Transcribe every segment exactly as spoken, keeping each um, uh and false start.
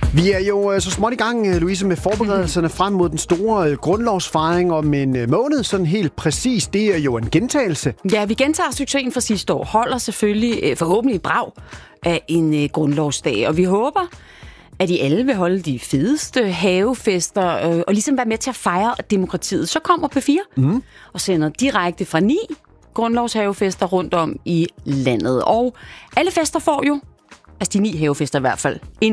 Vi er jo så småt i gang, Louise, med forberedelserne frem mod den store grundlovsfejring om en måned. Sådan helt præcis. Det er jo en gentagelse. Ja, vi gentager succesen fra sidste år. Holder selvfølgelig forhåbentlig brag af en grundlovsdag. Og vi håber, at I alle vil holde de fedeste havefester øh, og ligesom være med til at fejre demokratiet. Så kommer P fire mm. og sender direkte fra ni grundlovshavefester rundt om i landet. Og alle fester får jo, altså de ni havefester i hvert fald, en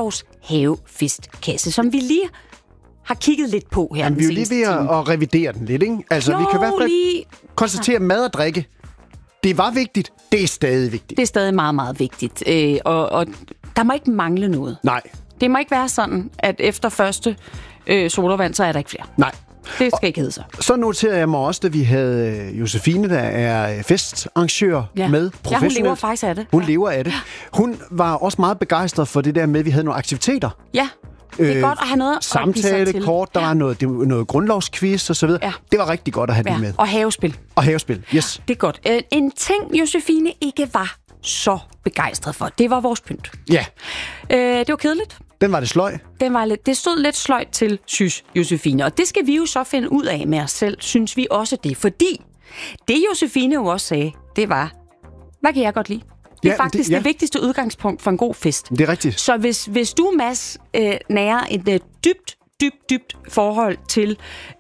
grundlovshavefestkasse, som vi lige har kigget lidt på her. Jamen, vi er jo lige ved at, at revidere den lidt, ikke? Altså, jo, vi kan i hvert fald lige konstatere, at mad og drikke, det var vigtigt, det er stadig vigtigt. Det er stadig meget, meget vigtigt. Øh, og, og der må ikke mangle noget. Nej. Det må ikke være sådan, at efter første øh, sodavand, så er der ikke flere. Nej. Det skal ikke hedde sig. Så noterede jeg mig også, at vi havde Josefine, der er festarrangør ja. med professionelt. Ja, hun lever faktisk af det. Hun ja. lever af det. Hun var også meget begejstret for det der med, at vi havde nogle aktiviteter. Ja, det er øh, godt at have noget samtale, til. kort, der ja. var noget, det, noget grundlovsquiz og så videre. Ja. Det var rigtig godt at have ja. det med. Og havespil. Og havespil, yes. Det er godt. En ting, Josefine ikke var så begejstret for, det var vores pynt. Ja. Øh, det var kedeligt. Den var det sløj. Den var lidt, det stod lidt sløjt til, synes Josefine. Og det skal vi jo så finde ud af med os selv, synes vi også det. Fordi det Josefine jo også sagde, det var, hvad kan jeg godt lide? Det er ja, faktisk det, ja. det vigtigste udgangspunkt for en god fest. Det er rigtigt. Så hvis, hvis du, Mads, øh, nærer et øh, dybt, dybt, dybt forhold til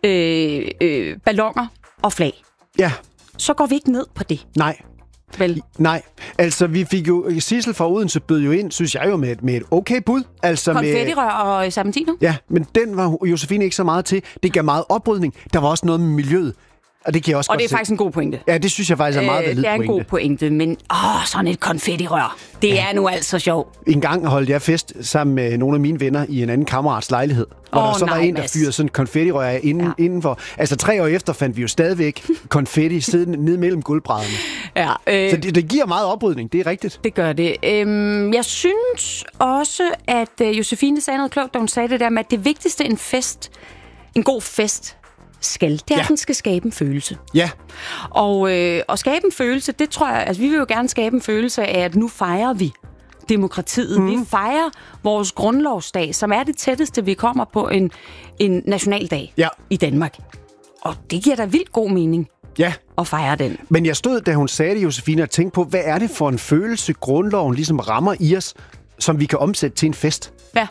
øh, øh, balloner og flag, ja. så går vi ikke ned på det. Nej. Vel? Nej, altså vi fik jo, Sissel fra Odense bød jo ind, synes jeg jo, med et, med et okay bud. Altså konfettirør og serpentiner? Ja, men den var Josefine ikke så meget til. Det gav meget oprydning. Der var også noget med miljøet. Og det kan jeg også og godt det er se. faktisk en god pointe. Ja, det synes jeg faktisk er meget valid pointe. Det er en pointe. god pointe, men åh, sådan et konfettirør, det ja. er nu altså sjovt. En gang holdt jeg fest sammen med nogle af mine venner i en anden kammerats lejlighed, hvor oh, der så nej, var en, der fyrede sådan konfettirør af inden, ja. indenfor. Altså tre år efter fandt vi jo stadigvæk konfetti siddende ned mellem gulvbrædderne. Ja, øh, så det, det giver meget oprydning, det er rigtigt. Det gør det. Øhm, jeg synes også, at øh, Josefine sagde noget klogt, da hun sagde det der med, at det vigtigste en fest, en god fest, skal. Det er, ja. at den skal skabe en følelse. Ja. Og, øh, og skabe en følelse, det tror jeg, altså vi vil jo gerne skabe en følelse af, at nu fejrer vi demokratiet. Mm. Vi fejrer vores grundlovsdag, som er det tætteste, vi kommer på en, en nationaldag ja. i Danmark. Og det giver da vildt god mening. Ja. At fejre den. Men jeg stod, da hun sagde det, Josefine, og tænkte på, hvad er det for en følelse, grundloven ligesom rammer i os, som vi kan omsætte til en fest? Ja.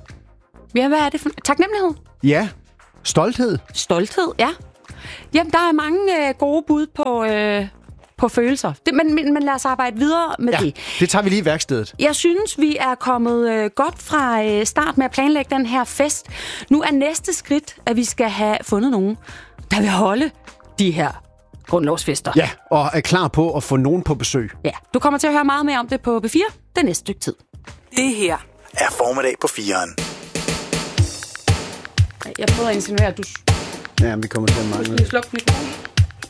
Ja, hvad er det for taknemmelighed? Ja. Stolthed? Stolthed, ja. Jamen, der er mange øh, gode bud på, øh, på følelser. Det, men, men, men lad os arbejde videre med ja, det. det tager vi lige i værkstedet. Jeg synes, vi er kommet øh, godt fra øh, start med at planlægge den her fest. Nu er næste skridt, at vi skal have fundet nogen, der vil holde de her grundlovsfester. Ja, og er klar på at få nogen på besøg. Ja, du kommer til at høre meget mere om det på P fire det næste stykke tid. Det her er formiddag på firen. Jeg prøver at insinuere, at du... Ja, vi kommer til at mangle. Du skal slukke mikrofonen.